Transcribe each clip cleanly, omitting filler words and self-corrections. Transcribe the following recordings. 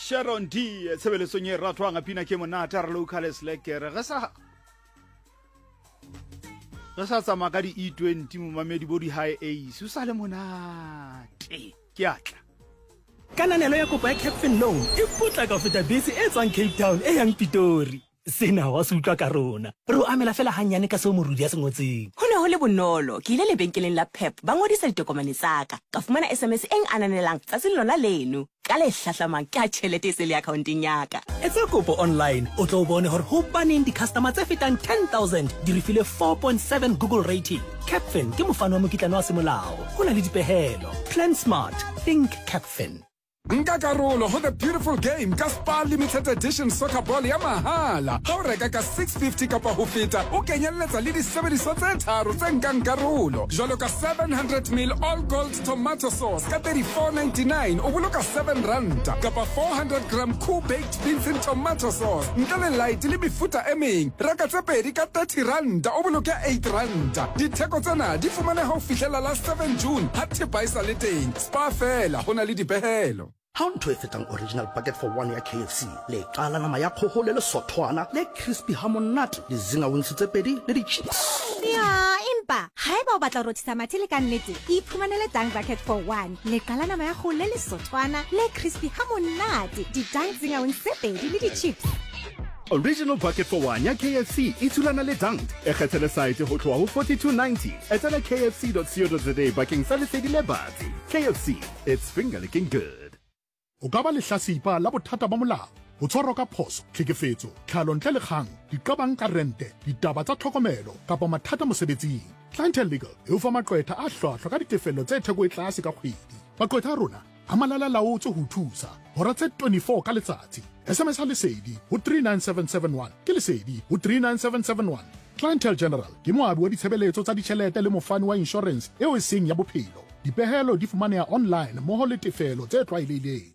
Sharon D tsebeletsong e ratwang a pina ke monata re local slacker re sa tsamaya ka di E20 mo mamedi bo di high ace o sa le monate ke atla kananelo ya kopo ya Capfin loan e putla ka feta bese e tswang Cape Town e yang Pitori sena wa se utlwa ka rona re o amela fela hanyane ka seo morudi ya sengotseng ho ne ho le bonolo ke ile lebenkeleng la Pep ba ngodisa ditokomane tsaka ka fumana SMS eng ananelang tsatsing lona leno ka le hlahlamang ka tjhelete se le accounteng ya ka etsa kopo online o tlo bone hore ho baneng di-customer tse fetang 10,000 di refile 4.7 Google rating. Capfin ke mofano wa mokitlano wa semolao ho na le dipehelo. Plan smart, think Capfin. Nka karolo ho the beautiful game ka Spar Limited Edition Soccer Ball ya mahala. Ha o reka ka 650 kapa ho feta, o kenyelletsa le disebediswa tse tharo tse nkang karolo. Jwalo ka 700ml all gold tomato sauce ka 34.99, o boloka 7 rand. Kapa 400 gram cool baked beans in tomato sauce. Nka le light le mefuta e meng. Reka tse pedi ka 30 rand, o boloka 8 rand. Ditheko tsena di fumana ha o fihlela la 7 June. Ha thepa isa le teng. Spar fela ho na le dipehelo. Ha ntho e fetang original bucket for one ya KFC le qala nama ya kgoho le sothwana le crispy hamonate le zinga wings tse pedi le di-chips ya empa haeba o batla rothisa mathele ka nnete iphumanele dang bucket for one le qala nama ya kgoho le sothwana le crispy hamonate di-dang zinga wings tse pedi le di-chips. Original bucket for one ya KFC itulana le dang e kgethele site ho tloha ho 42.90 etela kfc.co.za bakeng sa lesedi le batsi. KFC, it's finger licking good. O ka ba lehlasipa la bothata ba molao ho tshwarwa ka phoso tlhekefetso tlhalo ntle le kgang diqabang ka rente ditaba tsa tlhokomelo kapa mathata mosebetsing. Clientele Legal e o fa maqwetha a hlwahlwa ka ditefello tse theko e tlase ka kgwedi. Maqwetha a rona a malala laotswe ho thusa hora tse 24 ka letsatsi. SMS lesedi ho 39771 ke lesedi ho 39771. Clientele General ke moabi wa ditshebeletso tsa ditjhelete le mofani wa insurance eo e seng ya bophelo. Dipehelo di fumaneha online moho le tefelo tse tlwaelehileng.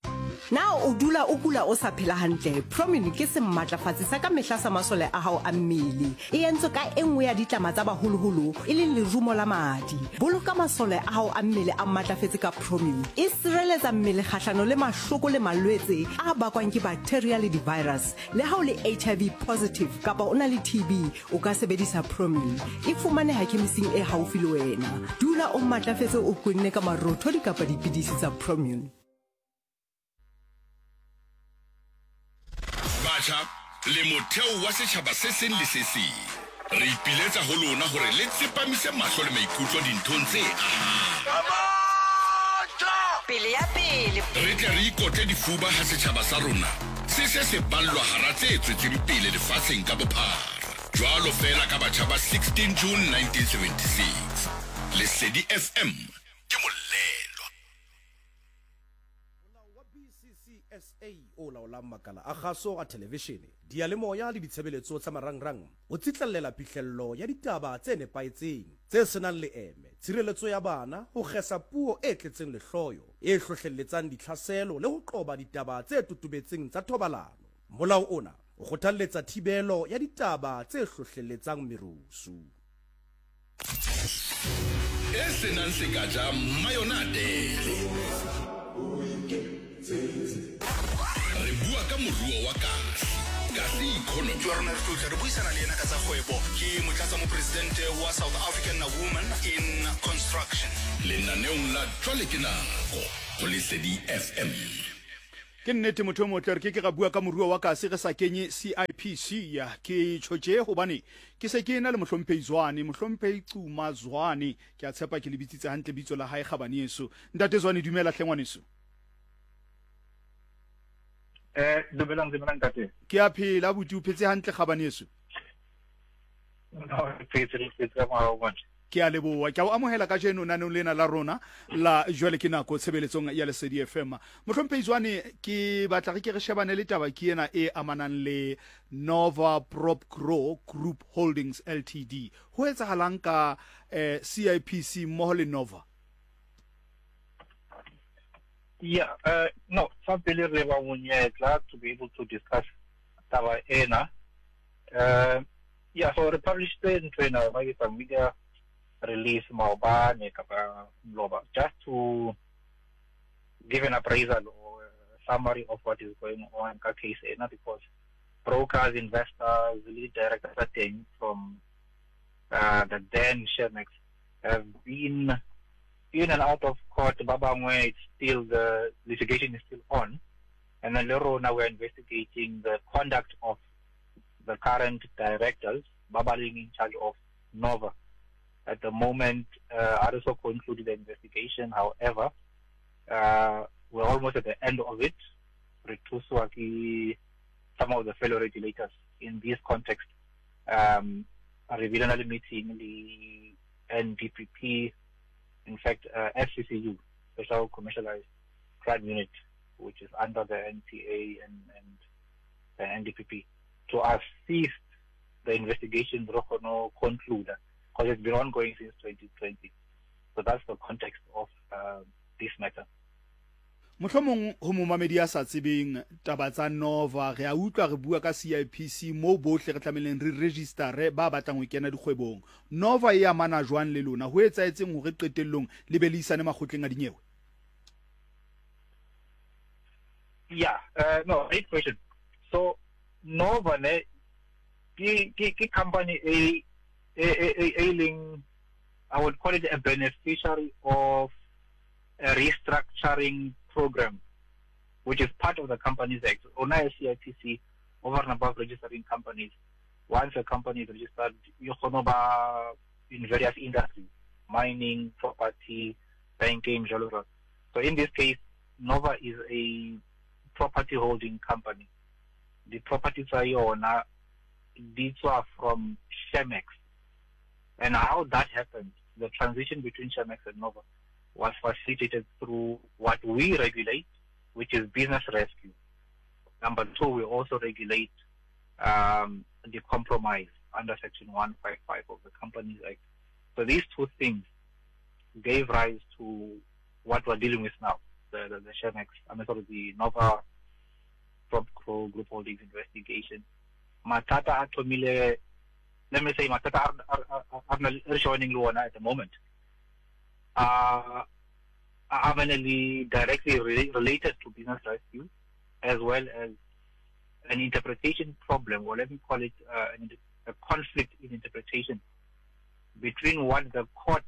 Now o dula o kula o sa phela hantle. Promin ke sematlafatsi sa ka mehla sa masole a hao a mmele. E entse ka enngwe ya ditlama tsa baholoholo e leng lerumo la madi. Boloka masole a hao a mmele a matlafetse ka Promin. E sireletsa mmele kgahlano le mahloko le malwetse a bakwang ke bacteria le di-virus. Le ha o le HIV positive kapa o na le TB o ka sebedisa Promin. E fumaneha kemising e haufi le wena. Dula o matlafetse o kwenne ka marothodi kapa dipidisi tsa Promin. Le motheo wa setjhaba se seng le se seng re ipiletsa ho lona hore le tsepamise mahlo le maikutlo dinthong tse pele ya pele re tle re ikotle difuba ha setjhaba sa rona se ballwa hara tse tswetseng pele lefatsheng ka bophara jwalo fela ka batjha ba 16 June 1976 Lesedi FM ke molelwa SA o laolang makala a kgaso a televishene dialemoya le ditshebeletso tsa marangrang o tsitlallela phihlello ya ditaba tse nepaetseng tse senang leeme tshireletso ya bana ho kgesa puo e tletseng lehloyo e hlohlelletsang ditlhaselo le ho qoba ditaba tse tutubetseng tsa thobalano molao ona o kgothalletsa thibelo ya ditaba tse hlohlelletsang merusu e senang sekaja mayonnaise re bua ka moruo wa kasi economy Journal Future re buisana le ena ka tsa kgwebo ke motlatsa mopresidente wa South African Women in Construction lenaneong la jwale ke nako go Lesedi FM ke nnete motho mo tle re ke ga bua ka moruo wa kasi re sa kenye CIPC ya ke tshotse hobane ke se ke ena le mohlomphezwane Cuma Zwane ke a tshepa ke le bitsitse hantle bitso la hae gabane yeso ntate Zwane dumela hlengwaneso dumelang tate ke a phela buti o phetse hantle gabane yeso ke a leboa ke a o amohela ka jeno nanong lena la rona la jwale ke nako tshebeletsong ya Lesedi FM mohlomphezwane ke batla ke re shebane le taba ke ena e amanang le Nova Prop Grow Group Holdings Ltd ho etsahalang ka CIPC mo le Nova Yeah, no, something really glad to be able to discuss taba ena. Yeah, so the published in trainer, maybe some media release just to give an appraisal or summary of what is going on in the case, because brokers, investors, lead directors from the then Shemex have been in and out of court. Babangwe, it's still, the litigation is still on. And then now we're investigating the conduct of the current directors, Babaling in charge of Nova. At the moment, I also concluded the investigation. However, we're almost at the end of it. Some of the fellow regulators in this context are revealing meeting the NDPP, in fact, FCCU, Special Commercialized Crime Unit, which is under the NTA and the NDPP, to assist the investigation to conclude, because it's been ongoing since 2020. So that's the context of this matter. Mohlomong ho momamedi ya sa tsebeng taba tsa Nova re a utlwa re bua ka CIPC mo bohle re tlameleng re register ba batlang ho kena dikgwebong. Nova e amana jwang le lona ho etsaetseng hore qetellong le be le isane makgotleng a dinyewe? Yeah, no, great question. So Nova ne ki company I would call it a beneficiary of a restructuring program, which is part of the Companies Act. On CIPC, over and above registering companies, once a company is registered, you can in various industries, mining, property, banking, jewelry. So in this case, Nova is a property holding company. The properties these are from Shemex. And how that happened, the transition between Shemex and Nova, was facilitated through what we regulate, which is business rescue. Number two, we also regulate the compromise under Section 155 of the Companies Act. So these two things gave rise to what we're dealing with now, the Shemex, the Nova PropCo Group Holdings investigation. Matata atomile, let me say, Matata are joining Luana at the moment. Are directly related to business rescue, as well as an interpretation problem, or let me call it a conflict in interpretation between what the court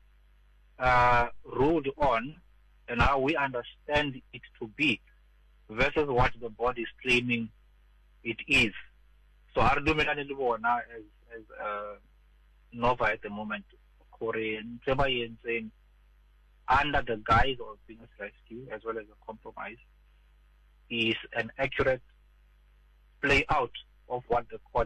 ruled on and how we understand it to be versus what the board is claiming it is. So our dominant as Nova at the moment, saying under the guise of business rescue as well as a compromise is an accurate play out of what the court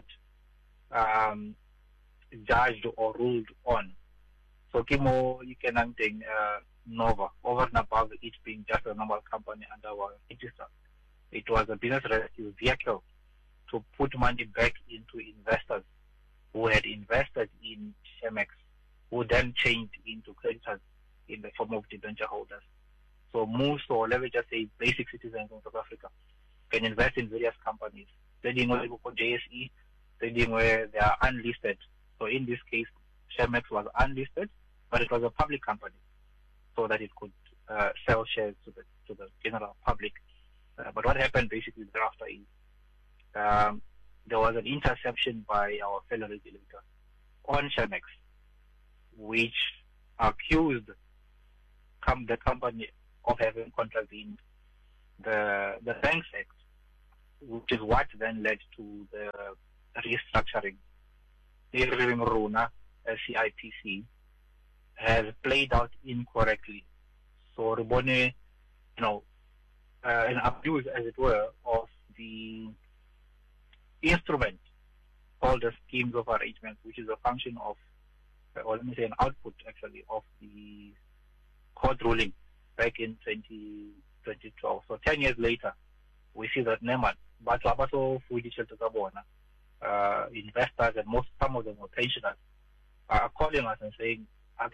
judged or ruled on. So Kimo you can think Nova over and above it being just a normal company under our register. It was a business rescue vehicle to put money back into investors who had invested in Shemex, who then changed into creditors in the form of debenture holders. So most, or let me just say basic citizens in South Africa, can invest in various companies, trading where JSE, trading where they are unlisted. So in this case, Shemex was unlisted, but it was a public company, so that it could sell shares to the general public. But what happened basically thereafter is there was an interception by our fellow regulator on Shemex, which accused the company of having contravened the Banks Act, which is what then led to the restructuring. The Runa, CIPC, has played out incorrectly. So Ribone, an abuse, as it were, of the instrument called the schemes of arrangement, which is a function of, or let me say an output actually, of the court ruling back in 2012. So 10 years later, we see that Neman, but also investors and some of them were pensioners are calling us and saying,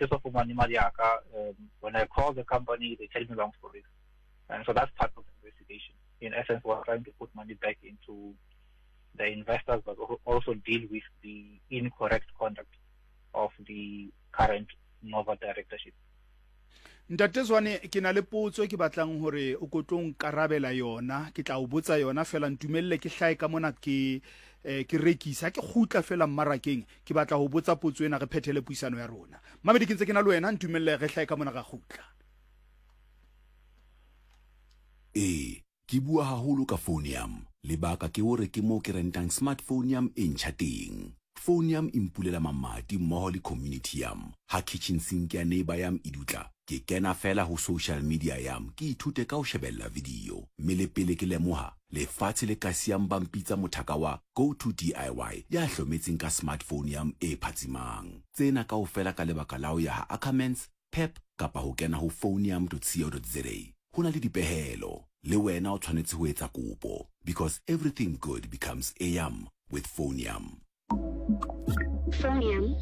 when I call the company, they tell me long stories. And so that's part of the investigation. In essence, we're trying to put money back into the investors, but also deal with the incorrect conduct of the current Nova directorship. Ntate Zwane ke na le potso ke batlang hore o kotlong karabela yona ke tla o botsa yona fela ntumelle ke hlae ka mona ke rekisa ke khutla fela mmarakeng ke batla ho botsa potso ena re phethele puisano ya rona mamedi ke ntse ke na le wena ntumelle re hlae ka mona ga khutla ke bua haholo ka Phonium lebaka ke hore ke mo ke rentang smartphone yam e ntjha teng. Phonium impulela mamati mmoho le community yam. Ha kitchen sink ya neighbor yam idutla ke kena fela ho social media yam ke ithute ka ho shebella video. Mele pele ke lemoha lefatshe le kasi yam bampitsa mothaka wa Go to DIY ya hlometseng ka smartphone yam e phatsimang. Tsena ka ho fela ka lebaka la ho ya ha Ackermans, Pep kapa ho kena ho phonium.co.za. Hona le dipehelo le wena o tshwanetse ho etsa kopo because everything good becomes a yum with Phonium. Phonium.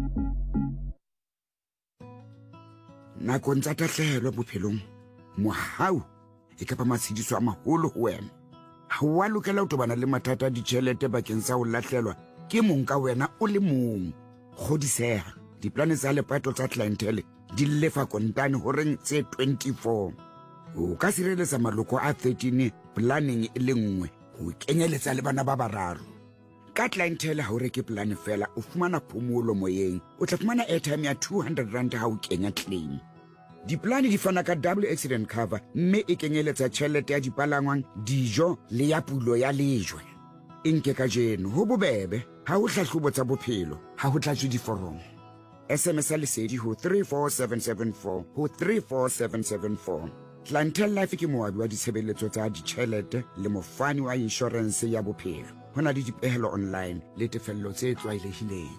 Nakong tsa tahlehelo bophelong mohau e ka ba matshediso a maholo ho wena. Ha wa lokela ho tobana le mathata a ditjhelete bakeng sa ho lahlelwa ke mong ka wena o le mong. Kgodiseha diplane tsa lepato tsa clientele di lefa kontane horeng tse 24. O ka sireletsa maloko a 13 planning e le nngwe ho kenyeletsa le bana ba bararo. Ka clientele ha o reke plan fela o fumana phomolo moyeng o tla fumana airtime ya 200 rand ha o kenya claim. Diplane di fana ka double accident cover mme e kenyeletsa tjhelete ya dipalangwang dijo le ya pulo ya lejwe. Inke ka jeno ho bobebe ha o hlahlobo tsa bophelo ha ho tlatswe diforomo. SMS lesedi ho 34774 ho 34774. Clientele Life ke moabi wa ditshebeletso tsa ditjhelete le mofani wa insurance ya bophelo. Hona le dipehelo online le tefello tse tlwaelehileng.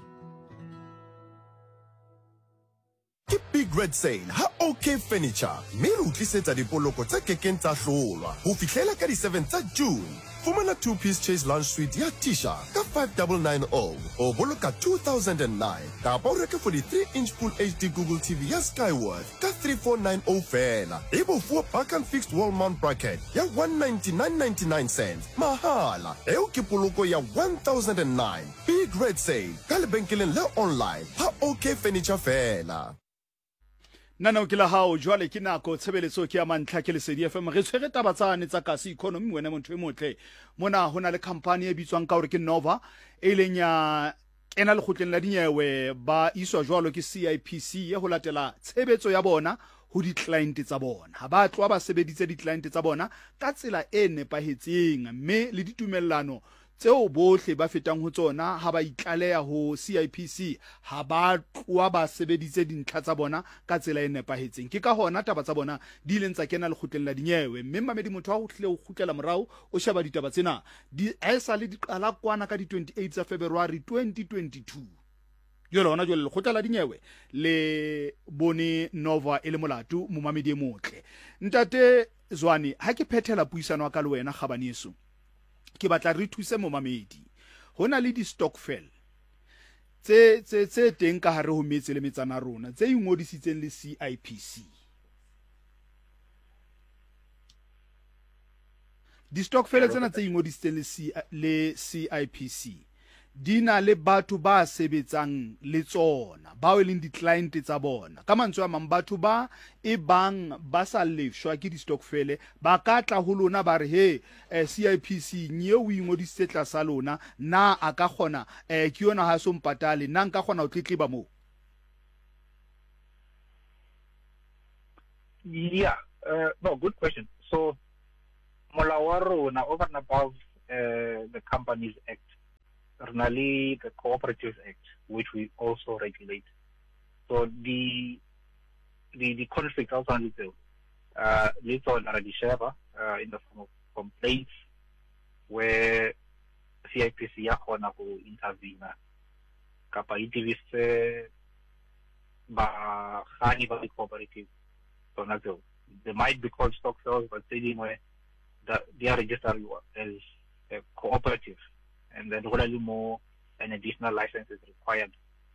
Ke Big Red Sale ha OK Furniture mme re utlisetsa dipoloko tse kekeng tsa hlolwa ho fihlela ka di 7 tsa June. Fumana 2-piece Chase Lounge Suite ya Tisha ka 5990 o boloka 2009 kapa o reke 43-inch Full HD Google TV ya Skyworth ka 3490 fela. Ebo fuwa Bakan Fixed Wall Mount Bracket ya 199.99 cents mahala. Eo ke poloko ya 1009. Big Red Sale ka lebenkeleng le online ha OK Furniture fela. Nana ke la hao jwale ke nako tshebeletso ke ya mantlha ke Lesedi FM re tshwere tabatsane tsa kasi economy wena motho e motle mona hona le company e bitswang ka hore ke Nova e leng ya ena le kgotleng la dinyewe ba iswa jwalo ke CIPC ye ho latela tshebetso ya bona ho di client tsa bona ha ba tloa ba sebeditse di client tsa bona ka tsela e nepahetseng mme le ditumellano tseo bohle ba fetang ho tsona ha ba itlaleha ho CIPC ha ba tloa ba sebeditse dintlha tsa bona ka tsela e nepahetseng ke ka hona taba tsa bona di ileng tsa kena le kgotleng la dinyewe mme mamedi motho wa ho hle o kgutlela morao o sheba ditaba tsena di esa le diqala kwana ka di 28 tsa February 2022 yo lona jo le kgotla dinyewe le bone Nova e le molato mo mamedi e motle ntate Zwane ha ke phethela puisano ka le wena kgabaneso ke batla re thuse mo mamedi hona le di stockfel tse teng ka hare ho metse le metsana rona tse ingodisitseng le CIPC di stockfel tsena tse ingodisitseng le CIPC dina le batho ba sebetsang le tsona ba e leng di client tsa bona ka mantswe a mang batho ba e bang ba sa lefshwa ke di stockfele ba ka tla ho lona ba re he CIPC nye o ingodisitse tlasa lona na a ka kgona ke yona ha so mpatale nna nka kgona ho tletleba mo Yeah, no, good question. So molao na over and above the Companies Act Renali, the Cooperatives Act, which we also regulate. So the conflict also on the little in the form of complaints where CIPC yakona who intervene. Kapa itiviste ba khani ba cooperative. So nazo they might be called stock sales, but anyway they are registered as a cooperative. And then more an additional license is required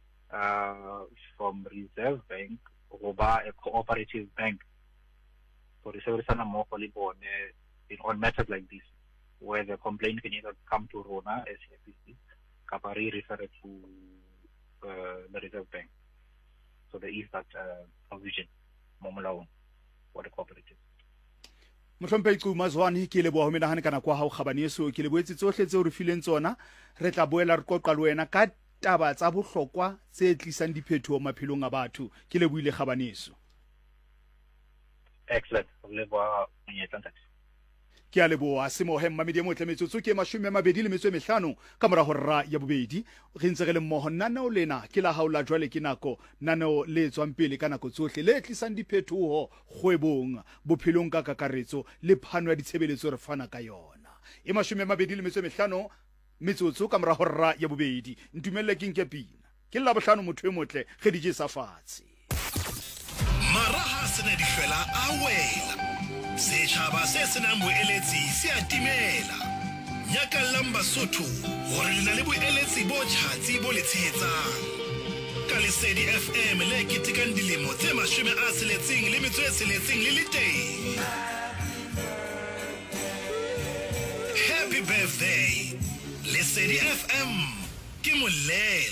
from Reserve Bank or by a cooperative bank. For the service more in all matters like this, where the complaint can either come to RONA, SCPC, Kapari refer it to the Reserve Bank. So there is that provision. mo molaong wa di-cooperative. Mohlomphegi Mazwane ke leboa ho menahane kana kwa hao kgabaneso ke leboetse tsohle tseo re fileng tsona re tla boela re qoqa le wena ka taba tsa bohlokwa tse tlisang diphethoho maphelong a batho ke leboile kgabaneso. Excellent. Leboa monyetla ntate. Ke a leboa Semohe Mmamedi mo tlemetsotso ke 25 ka mora hora ya bobedi re ntse re le mmoho naneo lena ke la haula jwale ke nako naneo le tswang pele ka nako tsohle le tlisang diphethoho kgwebong bophelong ka kakaretso le phano ya ditshebeletso re fana ka yona e 25 metsotso ka mora hora ya bobedi ntumelle ke nke pina ke la bohlano motho e motle Khedije Safatsi maraha sena di fela a wela setšhaba se senang boeletsi se a timela nyakallang Basotho gore le na le boeletsi bo tjhatsi bo le tshehetsang ka Lesedi FM le ketekang dilemo tse 60 le metso e 6 le teng. Happy birthday Lesedi FM ke moleng.